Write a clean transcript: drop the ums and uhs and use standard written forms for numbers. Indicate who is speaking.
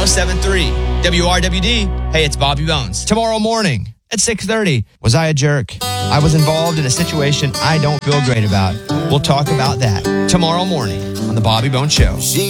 Speaker 1: 107.3 WRWD. Hey, it's Bobby Bones. Tomorrow morning at 6:30, was I a jerk? I was involved in a situation I don't feel great about. We'll talk about that tomorrow morning on The Bobby Bones Show.